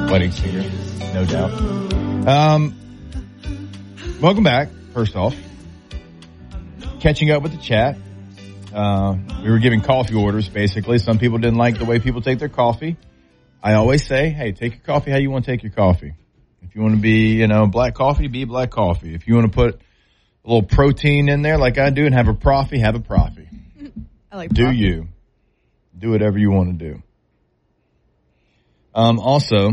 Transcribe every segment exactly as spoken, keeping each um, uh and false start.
wedding singer, no doubt. Um, welcome back, first off. Catching up with the chat. Uh, we were giving coffee orders, basically. Some people didn't like the way people take their coffee. I always say, hey, take your coffee how you want to take your coffee. If you want to be, you know, black coffee, be black coffee. If you want to put a little protein in there like I do and have a profie, have a profie. I like Do profie. you. Do whatever you want to do. Um, also,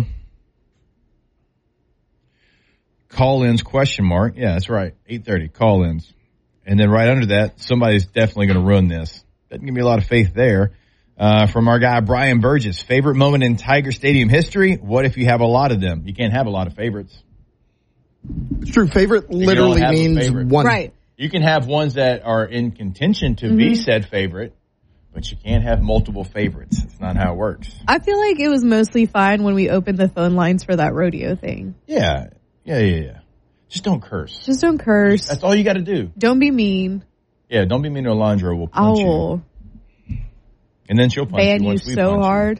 call-ins question mark. Yeah, that's right. eight thirty, call-ins. And then right under that, somebody's definitely going to ruin this. Doesn't give me a lot of faith there. Uh, from our guy, Brian Burgess. Favorite moment in Tiger Stadium history? What if you have a lot of them? You can't have a lot of favorites. It's true. Favorite literally means favorite. one. Right. You can have ones that are in contention to mm-hmm. be said favorite, but you can't have multiple favorites. That's not how it works. I feel like it was mostly fine when we opened the phone lines for that rodeo thing. Yeah. Yeah, yeah, yeah. Just don't curse. Just don't curse. That's all you got to do. Don't be mean. Yeah, don't be mean to Alondra. We'll punch oh. you. And then she'll punch ban you you once we so punch hard. You.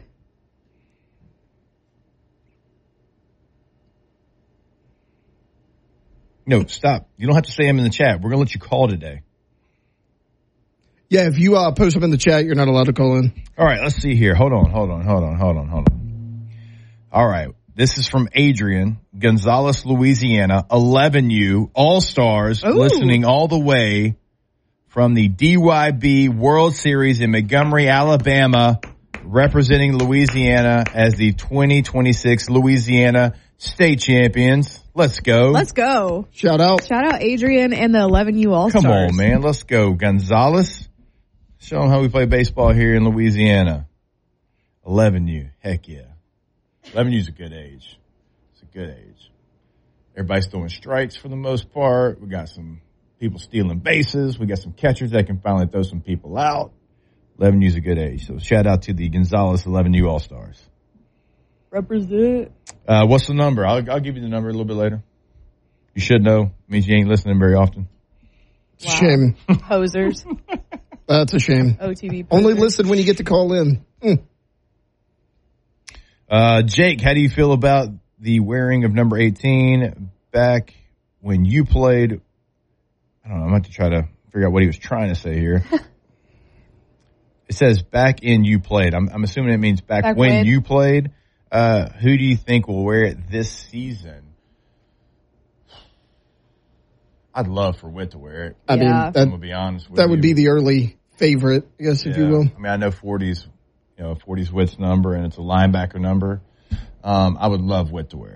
No, stop. You don't have to say them in the chat. We're going to let you call today. Yeah, if you uh, post them in the chat, you're not allowed to call in. All right, let's see here. Hold on, hold on, hold on, hold on, hold on. All right. This is from Adrian, Gonzales, Louisiana, eleven U, All-Stars, Ooh. listening all the way from the D Y B World Series in Montgomery, Alabama, representing Louisiana as the twenty twenty-six Louisiana State Champions. Let's go. Let's go. Shout out. Shout out Adrian and the eleven U All-Stars. Come on, man. Let's go. Gonzales, show them how we play baseball here in Louisiana. eleven U. Heck yeah. eleven U is a good age. It's a good age. Everybody's throwing strikes for the most part. We got some people stealing bases. We got some catchers that can finally throw some people out. eleven U is a good age. So shout out to the Gonzales eleven U All-Stars. Represent. Uh, what's the number? I'll, I'll give you the number a little bit later. You should know. It means you ain't listening very often. It's wow. a shame. Posers. That's a shame. O T V posers. Only listen when you get to call in. Mm. Uh, Jake, how do you feel about the wearing of number eighteen back when you played? I don't know. I'm going to try to figure out what he was trying to say here. It says back in you played. I'm, I'm assuming it means back, back when, when you played. Uh, who do you think will wear it this season? I'd love for Witt to wear it. I yeah. mean, that, I'm going to be honest with that you. would be the early favorite, I guess, yeah. if you will. I mean, I know forty's, you know, forty's Witt's number, and it's a linebacker number. Um, I would love Witt to wear it.